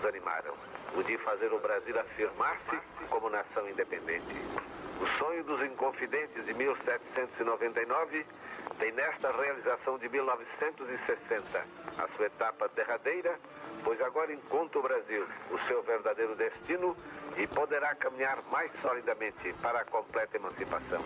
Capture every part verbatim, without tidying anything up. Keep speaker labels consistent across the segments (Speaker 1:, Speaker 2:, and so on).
Speaker 1: animaram. O de fazer o Brasil afirmar-se como nação independente. O sonho dos Inconfidentes de mil setecentos e noventa e nove tem nesta realização de mil novecentos e sessenta a sua etapa derradeira, pois agora encontra o Brasil o seu verdadeiro destino e poderá caminhar mais solidamente para a completa emancipação.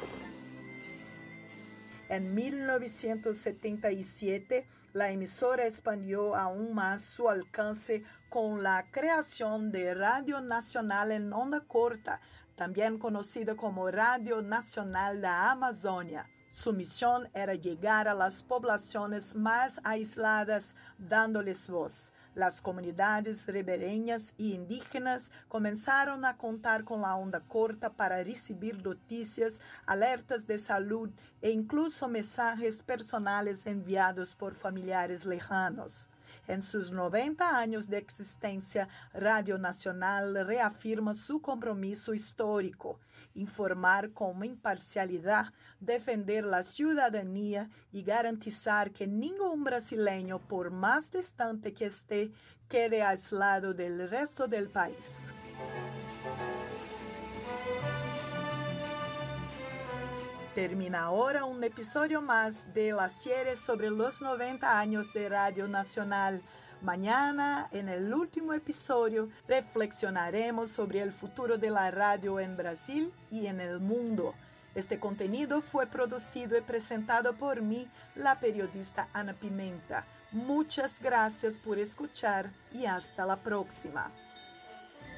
Speaker 2: En mil novecientos setenta y siete, la emisora expandió aún más su alcance con la creación de Radio Nacional en onda corta, también conocida como Radio Nacional da Amazônia. Su misión era llegar a las poblaciones más aisladas, dándoles voz. Las comunidades ribereñas y indígenas comenzaron a contar con la onda corta para recibir noticias, alertas de salud e incluso mensajes personales enviados por familiares lejanos. En sus noventa años de existencia, Radio Nacional reafirma su compromiso histórico, informar con imparcialidad, defender la ciudadanía y garantizar que ningún brasileño, por más distante que esté, quede aislado del resto del país. Termina ahora un episodio más de la serie sobre los noventa años de Radio Nacional. Mañana, en el último episodio, reflexionaremos sobre el futuro de la radio en Brasil y en el mundo. Este contenido fue producido y presentado por mí, la periodista Ana Pimenta. Muchas gracias por escuchar y hasta la próxima.